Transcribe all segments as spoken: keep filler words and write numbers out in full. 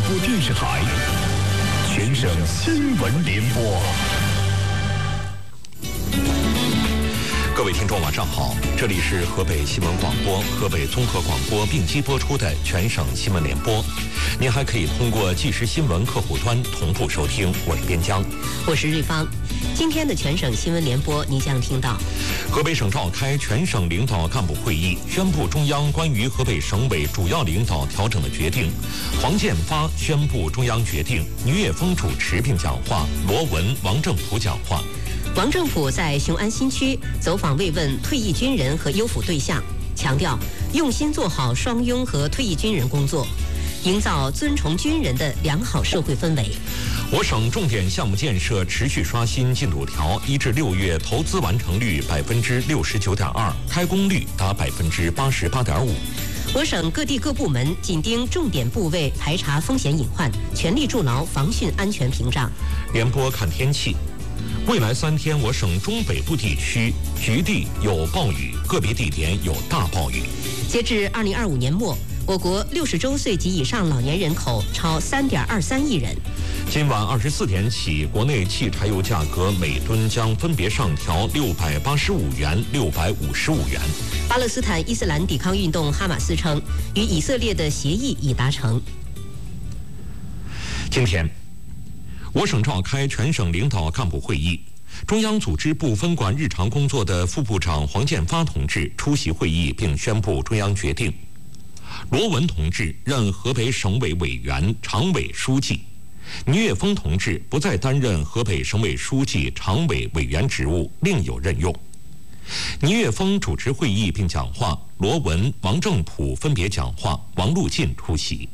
播电视台全省新闻联播。各位听众晚上好，这里是河北新闻广播、河北综合广播并机播出的全省新闻联播。您还可以通过即时新闻客户端同步收听。我是边疆， 我是瑞芳。今天的全省新闻联播，您将听到： 河北省召开全省领导干部会议，宣布中央关于河北省委主要领导调整的决定。黄建发宣布中央决定，倪岳峰主持并讲话，罗文、王正普讲话。 王正普在雄安新区走访慰问退役军人和优抚对象，强调用心做好双拥和退役军人工作，营造尊崇军人的良好社会氛围。 我省重点项目建设持续刷新进度条，一至六月投资完成率百分之六十九点二，开工率达百分之八十八点五。 我省各地各部门紧盯重点部位，排查风险隐患，全力筑牢防汛安全屏障。 联播看天气。未来三天，我省中北部地区局地有暴雨，个别地点有大暴雨。 截至二零二五年末，我国六十周岁及以上老年人口超三点二三亿人。 今晚二十四点起，国内汽柴油价格每吨将分别上调六百八十五元、六百五十五元。 巴勒斯坦伊斯兰抵抗运动哈马斯称，与以色列的协议已达成。 今天，我省召开全省领导干部会议，中央组织部分管日常工作的副部长黄建发同志出席会议并宣布中央决定。罗文同志任河北省委委员、常委书记，倪岳峰同志不再担任河北省委书记、常委委员职务，另有任用。倪岳峰主持会议并讲话，罗文、王正普分别讲话，王路进出席。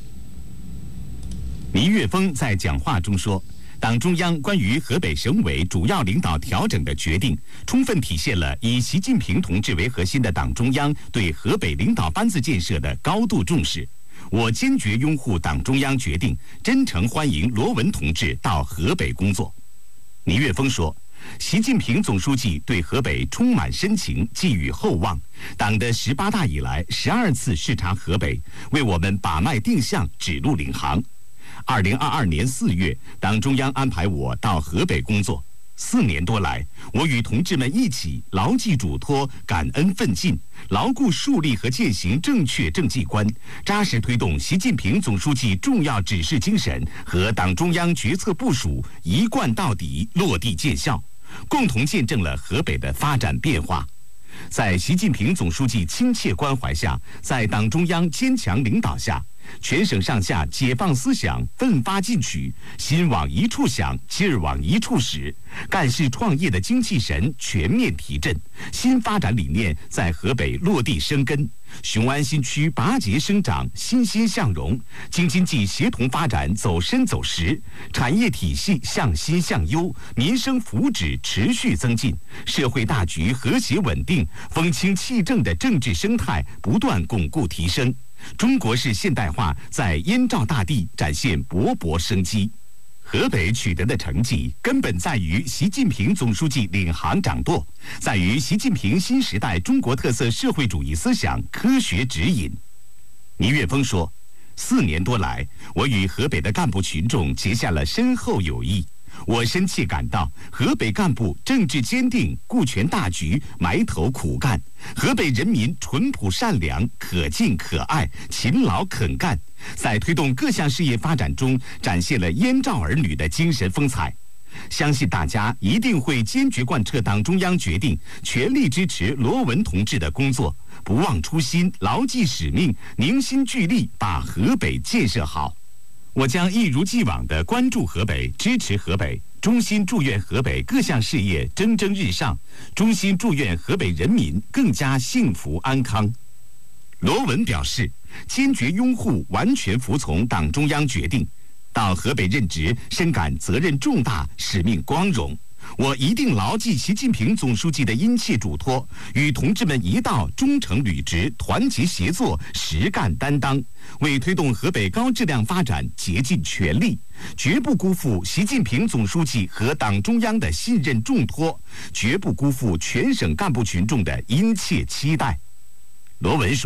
倪岳峰在讲话中说，党中央关于河北省委主要领导调整的决定，充分体现了以习近平同志为核心的党中央对河北领导班子建设的高度重视。我坚决拥护党中央决定，真诚欢迎罗文同志到河北工作。倪岳峰说，习近平总书记对河北充满深情，寄予厚望。党的十八大以来十二次视察河北，为我们把脉定向，指路领航。二零二二年四月，党中央安排我到河北工作。四年多来，我与同志们一起牢记嘱托，感恩奋进，牢固树立和践行正确政绩观，扎实推动习近平总书记重要指示精神和党中央决策部署一贯到底，落地见效，共同见证了河北的发展变化。在习近平总书记亲切关怀下，在党中央坚强领导下，全省上下解放思想，奋发进取，心往一处想，劲儿往一处使，干事创业的精气神全面提振，新发展理念在河北落地生根，雄安新区拔节生长，欣欣向荣，京津冀协同发展走深走实，产业体系向新向优，民生福祉持续增进，社会大局和谐稳定，风清气正的政治生态不断巩固提升。中国式现代化在燕赵大地展现勃勃生机。河北取得的成绩，根本在于习近平总书记领航掌舵，在于习近平新时代中国特色社会主义思想科学指引。倪岳峰说，四年多来，我与河北的干部群众结下了深厚友谊。我深切感到，河北干部政治坚定，顾全大局，埋头苦干；河北人民淳朴善良，可敬可爱，勤劳肯干，在推动各项事业发展中展现了燕赵儿女的精神风采。相信大家一定会坚决贯彻党中央决定，全力支持罗文同志的工作，不忘初心，牢记使命，凝心聚力，把河北建设好。我将一如既往地关注河北，支持河北，衷心祝愿河北各项事业蒸蒸日上，衷心祝愿河北人民更加幸福安康。罗文表示，坚决拥护、完全服从党中央决定，到河北任职，深感责任重大，使命光荣。我一定牢记习近平总书记的殷切嘱托，与同志们一道忠诚履职，团结协作，实干担当，为推动河北高质量发展竭尽全力，绝不辜负习近平总书记和党中央的信任重托，绝不辜负全省干部群众的殷切期待。罗文说，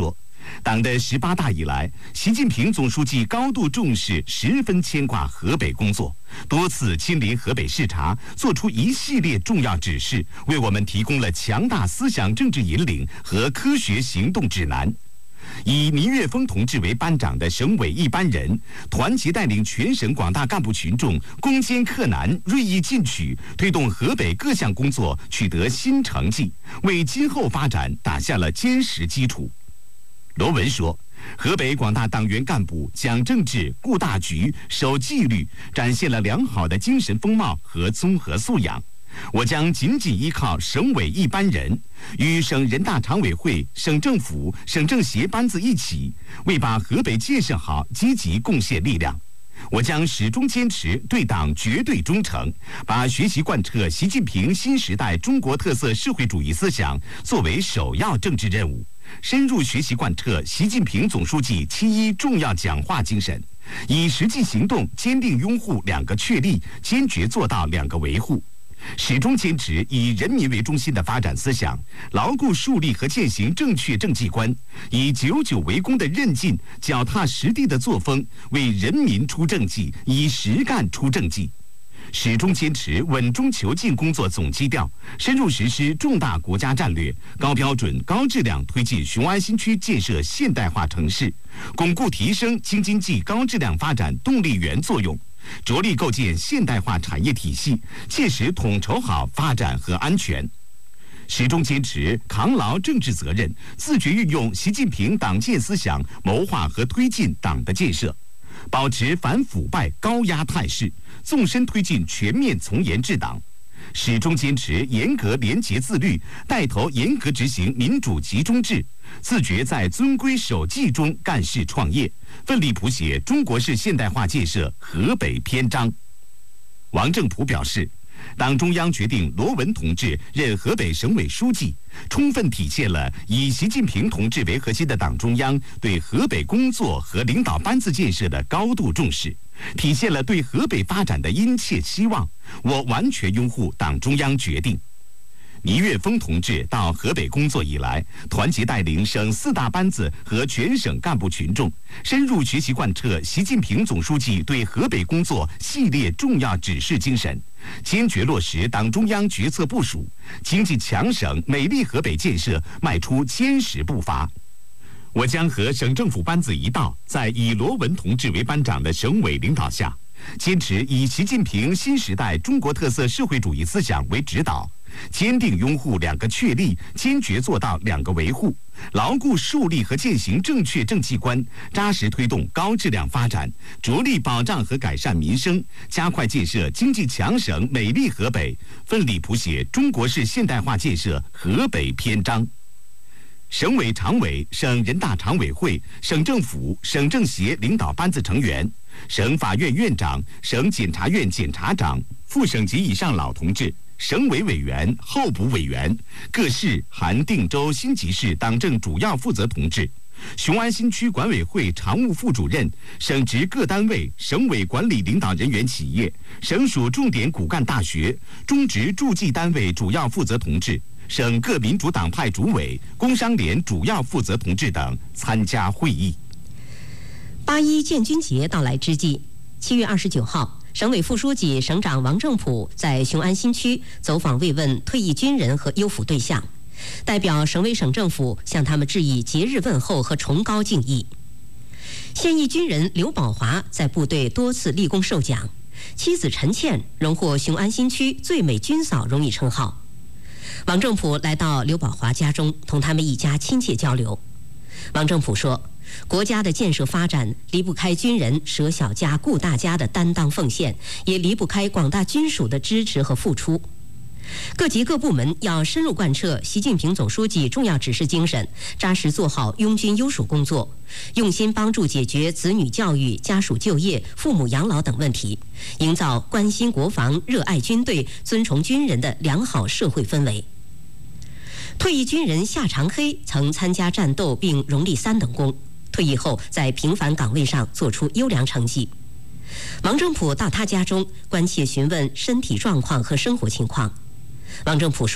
党的十八大以来，习近平总书记高度重视，十分牵挂河北工作，多次亲临河北视察，作出一系列重要指示，为我们提供了强大思想政治引领和科学行动指南。以倪岳峰同志为班长的省委一班人，团结带领全省广大干部群众，攻坚克难，锐意进取，推动河北各项工作取得新成绩，为今后发展打下了坚实基础。罗文说，河北广大党员干部讲政治、顾大局、守纪律，展现了良好的精神风貌和综合素养。我将紧紧依靠省委一班人，与省人大常委会、省政府、省政协班子一起，为把河北建设好积极贡献力量。我将始终坚持对党绝对忠诚，把学习贯彻习近平新时代中国特色社会主义思想作为首要政治任务，深入学习贯彻习近平总书记七一重要讲话精神，以实际行动坚定拥护两个确立，坚决做到两个维护。始终坚持以人民为中心的发展思想，牢固树立和践行正确政绩观，以久久为功的韧劲、脚踏实地的作风，为人民出政绩，以实干出政绩。始终坚持稳中求进工作总基调，深入实施重大国家战略，高标准、高质量推进雄安新区建设现代化城市，巩固提升京津冀高质量发展动力源作用。着力构建现代化产业体系，切实统筹好发展和安全。始终坚持扛牢政治责任，自觉运用习近平党建思想，谋划和推进党的建设，保持反腐败高压态势，纵深推进全面从严治党。始终坚持严格廉洁自律，带头严格执行民主集中制，自觉在遵规守纪中干事创业，奋力谱写中国式现代化建设河北篇章。王正普表示，党中央决定罗文同志任河北省委书记，充分体现了以习近平同志为核心的党中央对河北工作和领导班子建设的高度重视，体现了对河北发展的殷切期望。我完全拥护党中央决定。倪岳峰同志到河北工作以来，团结带领省四大班子和全省干部群众，深入学习贯彻习近平总书记对河北工作系列重要指示精神，坚决落实党中央决策部署，经济强省、美丽河北建设迈出坚实步伐。我将和省政府班子一道，在以罗文同志为班长的省委领导下，坚持以习近平新时代中国特色社会主义思想为指导，坚定拥护两个确立，坚决做到两个维护，牢固树立和践行正确政绩观，扎实推动高质量发展，着力保障和改善民生，加快建设经济强省美丽河北，奋力谱写中国式现代化建设河北篇章。省委常委、省人大常委会、省政府、省政协领导班子成员，省法院院长、省检察院检察长、副省级以上老同志，省委委员、候补委员，各市含定州新集市党政主要负责同志，雄安新区管委会常务副主任，省直各单位、省委管理领导人员企业，省属重点骨干大学、中职驻纪单位主要负责同志，省各民主党派主委、工商联主要负责同志等参加会议。 八一建军节到来之际，七月二十九号，省委副书记、省长王正普在雄安新区走访慰问退役军人和优抚对象，代表省委省政府向他们致以节日问候和崇高敬意。现役军人刘宝华在部队多次立功受奖，妻子陈倩荣获雄安新区最美军嫂荣誉称号。王正普来到刘宝华家中，同他们一家亲切交流。王正普说，国家的建设发展离不开军人舍小家顾大家的担当奉献，也离不开广大军属的支持和付出。各级各部门要深入贯彻习近平总书记重要指示精神，扎实做好拥军优属工作，用心帮助解决子女教育、家属就业、父母养老等问题，营造关心国防、热爱军队、尊崇军人的良好社会氛围。退役军人夏长黑曾参加战斗并荣立三等功，退役后在平凡岗位上做出优良成绩。王正普到他家中关切询问身体状况和生活情况。王正普说，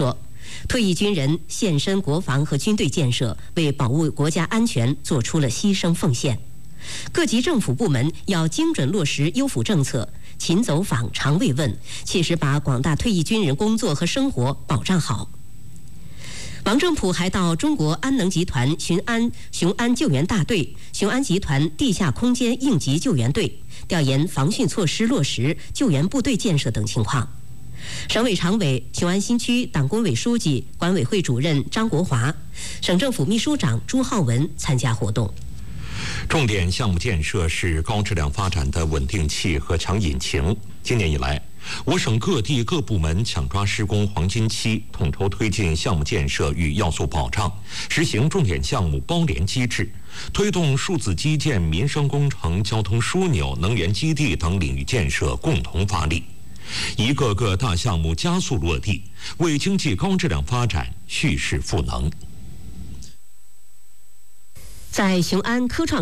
退役军人献身国防和军队建设，为保护国家安全做出了牺牲奉献。各级政府部门要精准落实优抚政策，勤走访、常慰问，切实把广大退役军人工作和生活保障好。王正普还到中国安能集团雄安雄安救援大队、雄安集团地下空间应急救援队调研防汛措施落实、救援部队建设等情况。省委常委、雄安新区党工委书记、管委会主任张国华，省政府秘书长朱浩文参加活动。 重点项目建设是高质量发展的稳定器和强引擎。今年以来，我省各地各部门抢抓施工黄金期，统筹推进项目建设与要素保障，实行重点项目包联机制，推动数字基建、民生工程、交通枢纽、能源基地等领域建设共同发力，一个个大项目加速落地，为经济高质量发展蓄势赋能。 在雄安科创